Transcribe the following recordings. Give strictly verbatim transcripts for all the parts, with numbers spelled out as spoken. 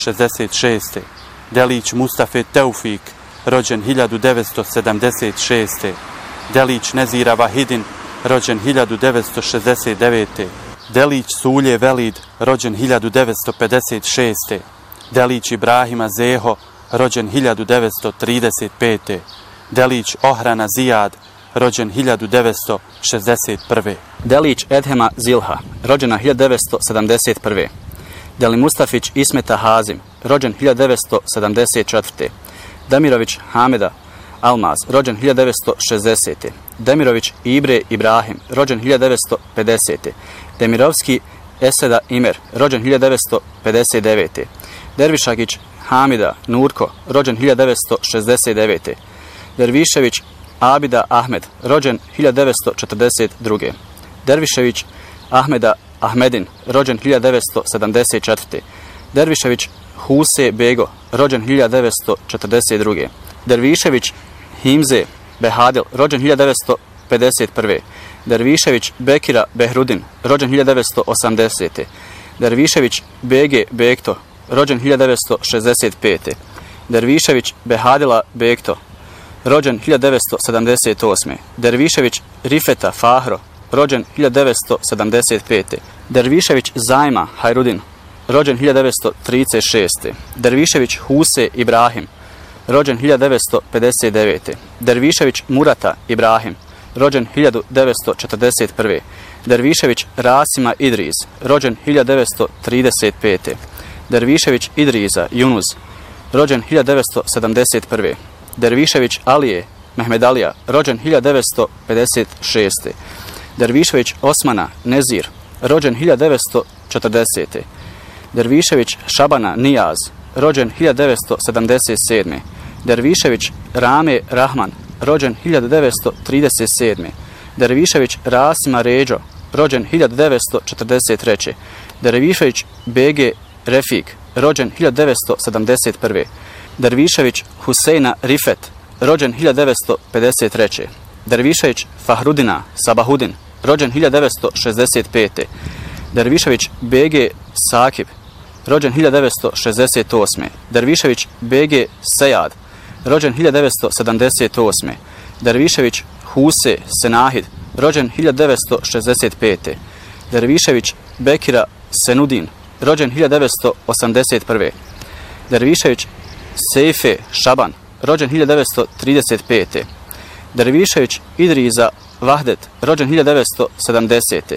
šezdeset šeste. Delić Mustafe Teufik, rođen hiljadu devetsto sedamdeset šeste. Delić Nezira Vahidin, rođen hiljadu devetsto šezdeset devete. Delić Sulje Velid, rođen hiljadu devetsto pedeset šeste. Delić Ibrahima Zeho, rođen hiljadu devetsto trideset pete. Delić Ohrana Zijad, rođen hiljadu devetsto šezdeset prve. Delić Edhema Zilha, rođena hiljadu devetsto sedamdeset prve. Deli Mustafić Ismeta Hazim, rođen hiljadu devetsto sedamdeset četvrte. Demirović Hameda Almaz, rođen hiljadu devetsto šezdesete. Demirović Ibre Ibrahim, rođen hiljadu devetsto pedesete. Demirovski Eseda Imer, rođen hiljadu devetsto pedeset devete. Dervišagić Hamida Nurko, rođen hiljadu devetsto šezdeset devete. Dervišević Abida Ahmed, rođen hiljadu devetsto četrdeset druge. Dervišević Ahmeda Ahmedin, rođen hiljadu devetsto sedamdeset četvrte. Dervišević Huse Bego, rođen hiljadu devetsto četrdeset druge. Dervišević Himze Behadil, rođen hiljadu devetsto pedeset prve. Dervišević Bekira Behrudin, rođen hiljadu devetsto osamdesete. Dervišević Bege Bekto, rođen hiljadu devetsto šezdeset pete. Dervišević Behadila Bekto, rođen hiljadu devetsto sedamdeset osme. Dervišević Rifeta Fahro, rođen hiljadu devetsto sedamdeset pete. Dervišević Zajma Hajrudin, rođen hiljadu devetsto trideset šeste. Dervišević Huse Ibrahim, rođen hiljadu devetsto pedeset devete. Dervišević Murata Ibrahim, rođen hiljadu devetsto četrdeset prve. Dervišević Rasima Idriz, rođen hiljadu devetsto trideset pete. Dervišević Idriza Junuz, rođen hiljadu devetsto sedamdeset prve. Dervišević Alije Mehmedalija, rođen hiljadu devetsto pedeset šeste. Dervišević Osmana Nezir, rođen hiljadu devetsto četrdesete. Dervišević Šabana Nijaz, rođen hiljadu devetsto sedamdeset sedme. Dervišević Rame Rahman, rođen hiljadu devetsto trideset sedme. Dervišević Rasima Ređo, rođen hiljadu devetsto četrdeset treće. Dervišević Bege Refik, rođen hiljadu devetsto sedamdeset prve. Dervišević Huseina Rifet, rođen hiljadu devetsto pedeset treće. Dervišević Fahrudina Sabahudin, rođen hiljadu devetsto šezdeset pete. Dervišević Bege Sakib, rođen hiljadu devetsto šezdeset osme. Dervišević Bege Sejad, rođen hiljadu devetsto sedamdeset osme. Dervišević Huse Senahid, rođen hiljadu devetsto šezdeset pete. Dervišević Bekira Senudin, rođen hiljadu devetsto osamdeset prve. Dervišević Sejfe Šaban, rođen hiljadu devetsto trideset pete. Dervišević Idriza Vahdet, rođen hiljadu devetsto sedamdesete.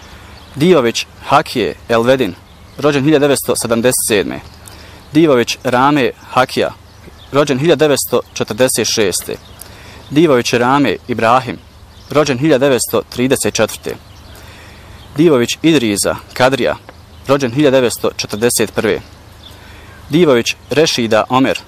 Divović Hakije Elvedin, rođen hiljadu devetsto sedamdeset sedme. Divović Rame Hakija, rođen hiljadu devetsto četrdeset šeste. Divović Rame Ibrahim, rođen hiljadu devetsto trideset četvrte. Divović Idriza Kadrija, rođen hiljadu devetsto četrdeset prve. Divović Rešida Omer.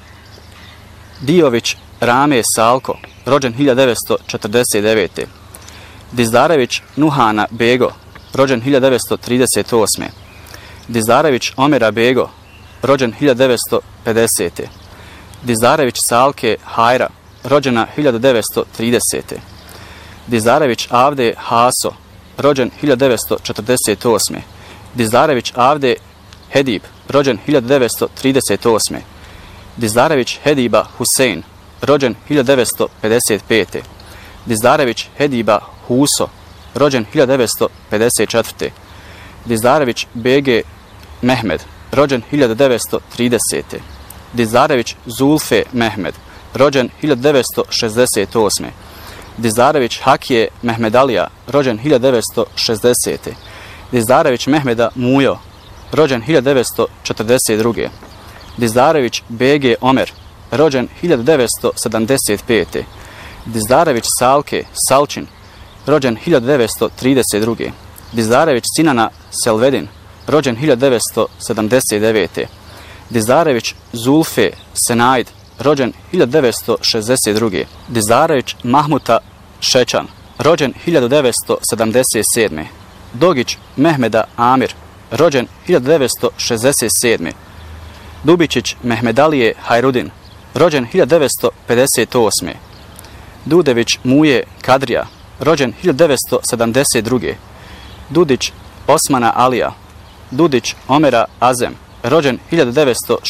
Divović Rame Salko, rođen hiljadu devetsto četrdeset devete. Dizdarević Nuhana Bego, rođen hiljadu devetsto trideset osme. Dizdarević Omera Bego, rođen hiljadu devetsto pedesete. Dizdarević Salke Hajra, rođena hiljadu devetsto tridesete. Dizdarević Avde Haso, rođen hiljadu devetsto četrdeset osme. Dizdarević Avde Hedib, rođen hiljadu devetsto trideset osme. Dizdarević Hediba Husein, rođen hiljadu devetsto pedeset pete. Dizdarević Hediba Huso, rođen hiljadu devetsto pedeset četvrte. Dizdarević Bege Mehmed, rođen hiljadu devetsto tridesete. Dizdarević Zulfe Mehmed, rođen hiljadu devetsto šezdeset osme. Dizdarević Hakije Mehmedalija, rođen hiljadu devetsto šezdesete. Dizdarević Mehmeda Mujo, rođen hiljadu devetsto četrdeset druge. Dizdarević Bege Omer, rođen hiljadu devetsto sedamdeset pete. Dizdarević Salke Salčin, rođen hiljadu devetsto trideset druge. Dizdarević Sinana Selvedin, rođen hiljadu devetsto sedamdeset devete. Dizdarević Zulfe Senaid, rođen hiljadu devetsto šezdeset druge. Dizdarević Mahmuta Šećan, rođen hiljadu devetsto sedamdeset sedme. Dogić Mehmeda Amir, rođen hiljadu devetsto šezdeset sedme. Dubičić Mehmedalije Hajrudin, rođen hiljadu devetsto pedeset osme. Dudević Muje Kadrija, rođen hiljadu devetsto sedamdeset druge. Dudić Osmana Alija. Dudić Omera Azem, rođen hiljadu devetsto